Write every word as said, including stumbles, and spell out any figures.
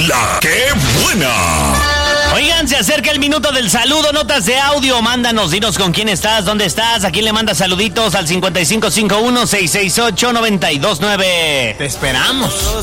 La ¡Qué buena! Oigan, se acerca el minuto del saludo, notas de audio, mándanos, dinos con quién estás, dónde estás, a quién le mandas saluditos al cincuenta y cinco cincuenta y uno, seiscientos sesenta y ocho, noventa y dos nueve. Te esperamos.